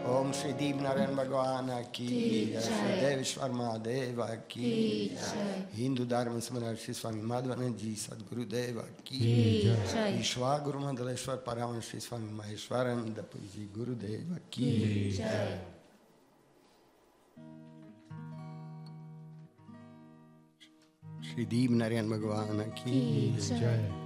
ओम श्री दीप नारायण भगवान की जय। श्री देवेश्वर महादेव की जय। हिंदू धर्म स्मरण श्री स्वामी माधवानंद जी सदगुरुदेव की जय। ईश्वर गुरु मंडलेश्वर परमहंस श्री स्वामी महेश्वरानंद पुरी जी गुरुदेव की जय। श्री दीप नारायण भगवान की जय।